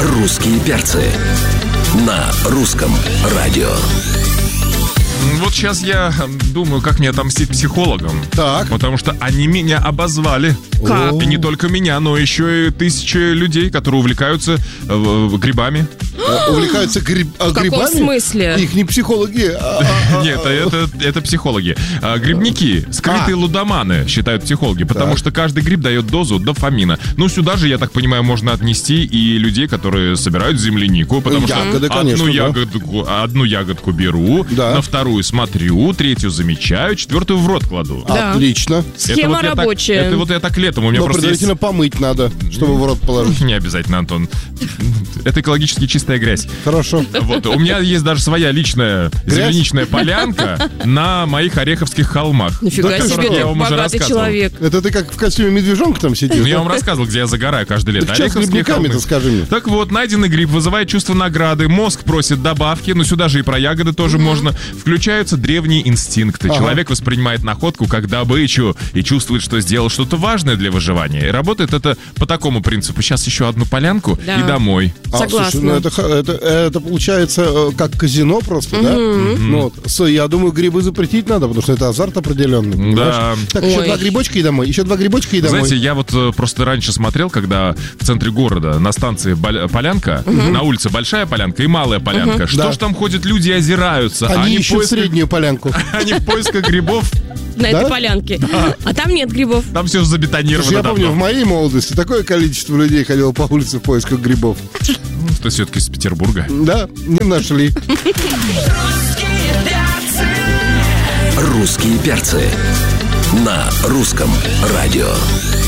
«Русские перцы» на русском радио. Вот сейчас я думаю, как мне отомстить психологам. Так. Потому что они меня обозвали. Как? И не только меня, но еще и тысячи людей, которые увлекаются грибами. Увлекаются В каком грибами? смысле? Их не психологи. Нет, это психологи. Грибники, скрытые лудоманы, считают психологи, потому что каждый гриб дает дозу дофамина. Ну, сюда же, я так понимаю, можно отнести и людей, которые собирают землянику, потому Ягоды, что конечно, одну ягодку беру, Да. на вторую смотрю, третью замечаю, четвертую в рот кладу. Да. Отлично. Схема рабочая. Это вот я так летом, у меня Но просто предварительно есть... помыть надо, чтобы в рот положить. Не обязательно, Антон. Это экологически чистая грязь. Хорошо. Вот, у меня есть даже своя личная земляничная полянка на моих Ореховских холмах. Нифига Да ты себе, что? Я вам уже богатый рассказывал. человек. Это ты как в костюме медвежонка там сидишь? Ну, я да? вам рассказывал, где я загораю каждое лето. Так что с Ореховские грибниками-то, холмы. скажи мне? Так вот, найденный гриб вызывает чувство награды, мозг просит добавки, но сюда же и про ягоды тоже можно. Включаются древние инстинкты. Человек воспринимает находку как добычу и чувствует, что сделал что-то важное для выживания. И работает это по такому принципу. Сейчас еще одну полянку Да. и домой. Согласна. Слушай, ну это получается как казино просто, да? Ну, вот. Я думаю, грибы запретить надо, потому что это азарт определенный. понимаешь? Да. Так, еще Ой. 2 грибочка и домой. Еще 2 грибочка и домой. Знаете, я вот просто раньше смотрел, когда в центре города на станции Полянка, на улице Большая Полянка и Малая Полянка. Что Да. ж там ходят люди и озираются? Они в ищут поисках- среднюю полянку. Они в поисках грибов. На Да? этой полянке. А там нет грибов. Там все Слушай, забетонировано я помню, в давно. моей молодости такое количество людей ходило по улице в поисках грибов. Ты все-таки из Петербурга. Да, не нашли. «Русские перцы» на русском радио.